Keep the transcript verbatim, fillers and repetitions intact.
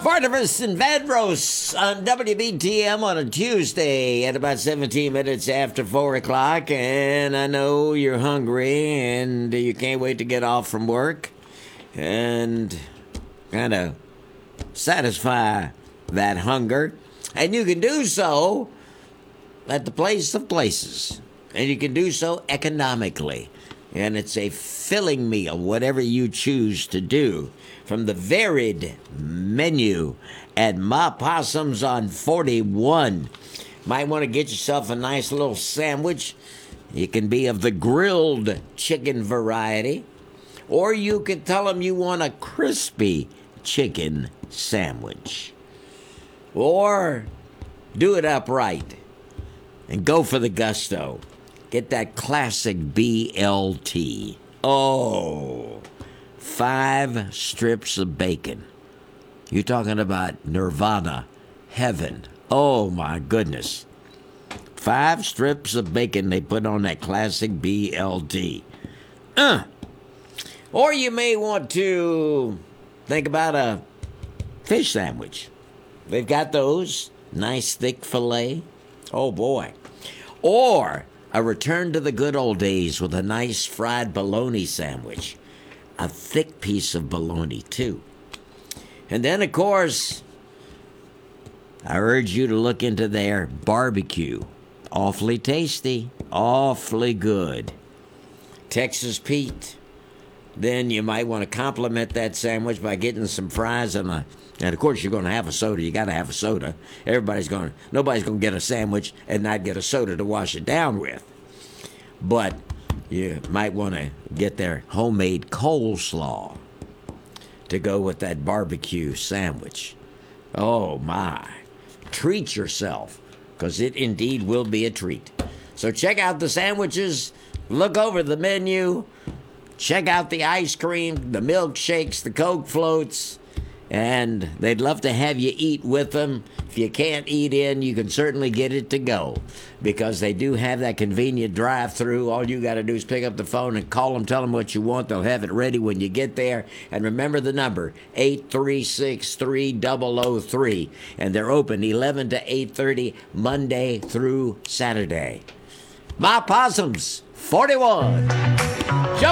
Barnabas and Vandross on W B T M on a Tuesday at about seventeen minutes after four o'clock. And I know you're hungry and you can't wait to get off from work and kind of satisfy that hunger. And you can do so at the place of places. And you can do so economically. And it's a filling meal, whatever you choose to do. From the varied menu at Ma Possum's on forty-one. Might want to get yourself a nice little sandwich. It can be of the grilled chicken variety. Or you could tell them you want a crispy chicken sandwich. Or do it upright and go for the gusto. Get that classic B L T. Oh, five strips of bacon. You're talking about nirvana, heaven. Oh, my goodness. Five strips of bacon they put on that classic B L T. Uh. Or you may want to think about a fish sandwich. They've got those. Nice thick filet. Oh, boy. Or a return to the good old days with a nice fried bologna sandwich. A thick piece of bologna, too. And then, of course, I urge you to look into their barbecue. Awfully tasty. Awfully good. Texas Pete. Then you might want to complement that sandwich by getting some fries and a... And, of course, you're going to have a soda. You got to have a soda. Everybody's going to... Nobody's going to get a sandwich and not get a soda to wash it down with. But you might want to get their homemade coleslaw to go with that barbecue sandwich. Oh, my. Treat yourself, because it indeed will be a treat. So check out the sandwiches. Look over the menu. Check out the ice cream, the milkshakes, the Coke floats. And they'd love to have you eat with them. If you can't eat in, you can certainly get it to go, because they do have that convenient drive-through. All you got to do is pick up the phone and call them, tell them what you want. They'll have it ready when you get there. And remember the number, eight three six, three zero zero three. And they're open eleven to eight thirty Monday through Saturday. My Possums, forty-one.